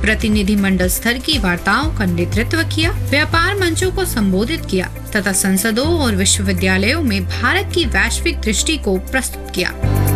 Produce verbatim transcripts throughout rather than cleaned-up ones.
प्रतिनिधिमंडल स्तर की वार्ताओं का नेतृत्व किया, व्यापार मंचों को संबोधित किया तथा संसदों और विश्वविद्यालयों में भारत की वैश्विक दृष्टि को प्रस्तुत किया।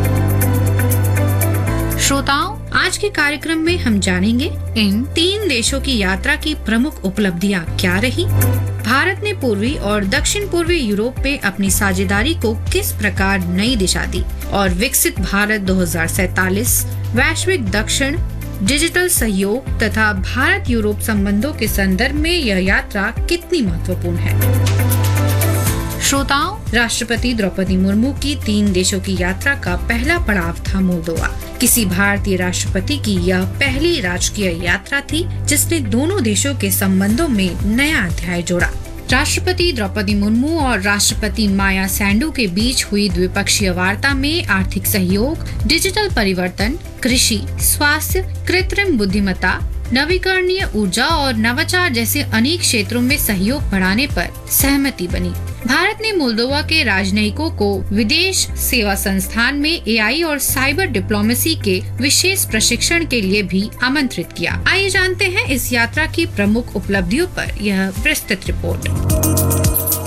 श्रोताओं, आज के कार्यक्रम में हम जानेंगे इन तीन देशों की यात्रा की प्रमुख उपलब्धियां क्या रही, भारत ने पूर्वी और दक्षिण पूर्वी यूरोप में अपनी साझेदारी को किस प्रकार नई दिशा दी और विकसित भारत दो हज़ार सैतालीस, वैश्विक दक्षिण, डिजिटल सहयोग तथा भारत यूरोप संबंधों के संदर्भ में यह यात्रा कितनी महत्वपूर्ण है। श्रोताओं, राष्ट्रपति द्रौपदी मुर्मू की तीन देशों की यात्रा का पहला पड़ाव था मोल्दोवा। किसी भारतीय राष्ट्रपति की यह पहली राजकीय यात्रा थी जिसने दोनों देशों के संबंधों में नया अध्याय जोड़ा। राष्ट्रपति द्रौपदी मुर्मू और राष्ट्रपति माया सैंडू के बीच हुई द्विपक्षीय वार्ता में आर्थिक सहयोग, डिजिटल परिवर्तन, कृषि, स्वास्थ्य, कृत्रिम बुद्धिमत्ता, नवीकरणीय ऊर्जा और नवाचार जैसे अनेक क्षेत्रों में सहयोग बढ़ाने पर सहमति बनी। भारत ने मोल्दोवा के राजनयिकों को विदेश सेवा संस्थान में एआई और साइबर डिप्लोमेसी के विशेष प्रशिक्षण के लिए भी आमंत्रित किया। आइए जानते हैं इस यात्रा की प्रमुख उपलब्धियों पर यह विस्तृत रिपोर्ट।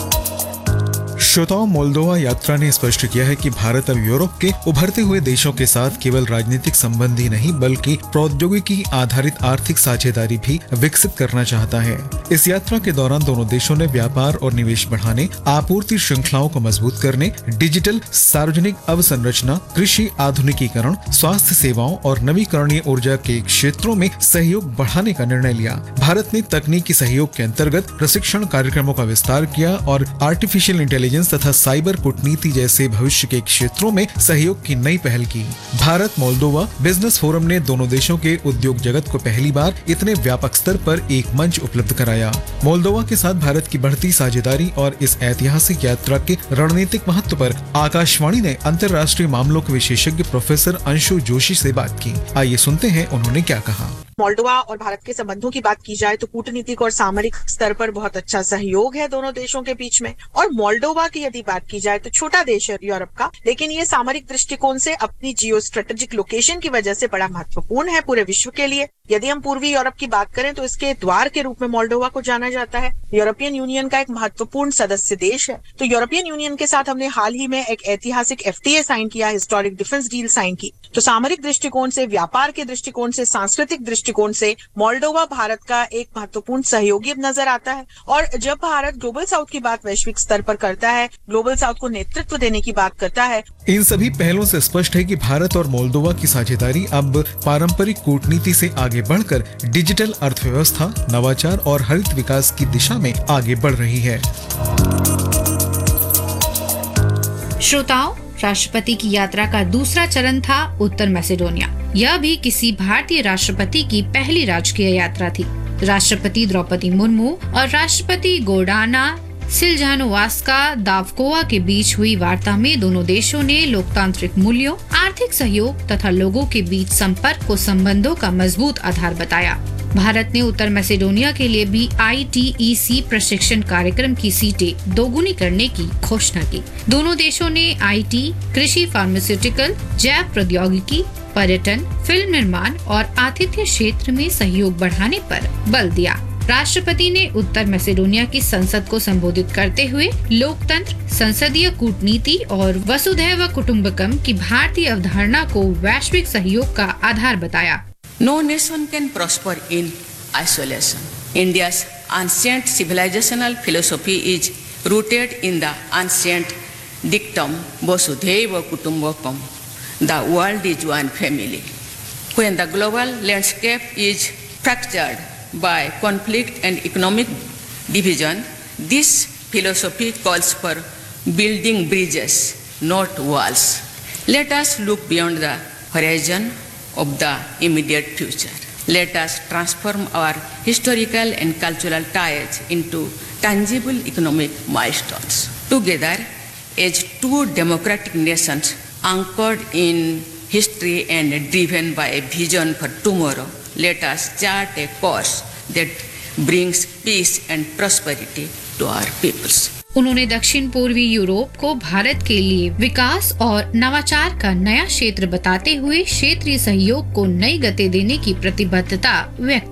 श्रोताओं, मोल्दोवा यात्रा ने स्पष्ट किया है कि भारत अब यूरोप के उभरते हुए देशों के साथ केवल राजनीतिक संबंध ही नहीं बल्कि प्रौद्योगिकी आधारित आर्थिक साझेदारी भी विकसित करना चाहता है। इस यात्रा के दौरान दोनों देशों ने व्यापार और निवेश बढ़ाने, आपूर्ति श्रृंखलाओं को मजबूत करने, डिजिटल सार्वजनिक अवसंरचना, कृषि आधुनिकीकरण, स्वास्थ्य सेवाओं और नवीकरणीय ऊर्जा के क्षेत्रों में सहयोग बढ़ाने का निर्णय लिया। भारत ने तकनीकी सहयोग के अंतर्गत प्रशिक्षण कार्यक्रमों का विस्तार किया और आर्टिफिशियल इंटेलिजेंस तथा साइबर कूटनीति जैसे भविष्य के क्षेत्रों में सहयोग की नई पहल की। भारत मोल्दोवा बिजनेस फोरम ने दोनों देशों के उद्योग जगत को पहली बार इतने व्यापक स्तर पर एक मंच उपलब्ध कराया। मोल्दोवा के साथ भारत की बढ़ती साझेदारी और इस ऐतिहासिक यात्रा के रणनीतिक महत्व पर आकाशवाणी ने अंतर्राष्ट्रीय मामलों के विशेषज्ञ प्रोफेसर अंशु जोशी से बात की। आइए सुनते हैं उन्होंने क्या कहा। मोल्दोवा और भारत के संबंधों की बात की जाए तो कूटनीतिक और सामरिक स्तर पर बहुत अच्छा सहयोग है दोनों देशों के बीच में। और मोल्दोवा की यदि बात की जाए तो छोटा देश है यूरोप का, लेकिन ये सामरिक दृष्टिकोण से अपनी जियो स्ट्रेटेजिक लोकेशन की वजह से बड़ा महत्वपूर्ण है पूरे विश्व के लिए। यदि हम पूर्वी यूरोप की बात करें तो इसके द्वार के रूप में मोल्दोवा को जाना जाता है। यूरोपियन यूनियन का एक महत्वपूर्ण सदस्य देश है। तो यूरोपियन यूनियन के साथ हमने हाल ही में एक ऐतिहासिक एफटीए साइन किया, हिस्टोरिक डिफेंस डील साइन की। तो सामरिक दृष्टिकोण से, व्यापार के दृष्टिकोण से, सांस्कृतिक दृष्टिकोण से मोल्दोवा भारत का एक महत्वपूर्ण सहयोगी नजर आता है। और जब भारत ग्लोबल साउथ की बात वैश्विक स्तर पर करता है, ग्लोबल साउथ को नेतृत्व देने की बात करता है, इन सभी पहलों से स्पष्ट है कि भारत और मोल्दोवा की साझेदारी अब पारंपरिक कूटनीति से आगे बढ़कर डिजिटल अर्थव्यवस्था, नवाचार और हरित विकास की दिशा में आगे बढ़ रही है। श्रोताओं, राष्ट्रपति की यात्रा का दूसरा चरण था उत्तर मैसेडोनिया। यह भी किसी भारतीय राष्ट्रपति की पहली राजकीय यात्रा थी। राष्ट्रपति द्रौपदी मुर्मू और राष्ट्रपति गोर्डाना सिल्जानोवास्का दावकोवा के बीच हुई वार्ता में दोनों देशों ने लोकतांत्रिक मूल्यों, आर्थिक सहयोग तथा लोगों के बीच संपर्क को संबंधों का मजबूत आधार बताया। भारत ने उत्तर मैसेडोनिया के लिए भी आई टी ई सी प्रशिक्षण कार्यक्रम की सीटें दोगुनी करने की घोषणा की। दोनों देशों ने आई टी, कृषि, फार्मास्यूटिकल, जैव प्रौद्योगिकी, पर्यटन, फिल्म निर्माण और आतिथ्य क्षेत्र में सहयोग बढ़ाने पर बल दिया। राष्ट्रपति ने उत्तर मैसेडोनिया की संसद को संबोधित करते हुए लोकतंत्र, संसदीय कूटनीति और वसुधैव कुटुंबकम की भारतीय अवधारणा को वैश्विक सहयोग का आधार बताया। No nation can prosper in isolation. India's ancient civilizational philosophy is rooted in the ancient dictum Vasudhaiva Kutumbakam. The world is one family. When the global landscape is fractured by conflict and economic division, this philosophy calls for building bridges, not walls. Let us look beyond the horizon of the immediate future. Let us transform our historical and cultural ties into tangible economic milestones. Together, as two democratic nations anchored in history and driven by a vision for tomorrow, let us chart a course that brings peace and prosperity to our peoples. उन्होंने दक्षिण पूर्वी Europe को भारत के लिए विकास और नवाचार का नया क्षेत्र बताते हुए क्षेत्रीय सहयोग को नई गति देने की प्रतिबद्धता व्यक्त